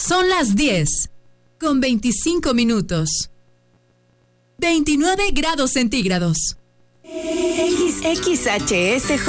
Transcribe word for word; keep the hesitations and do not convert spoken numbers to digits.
Son las diez, con veinticinco minutos. veintinueve grados centígrados. X X H S J.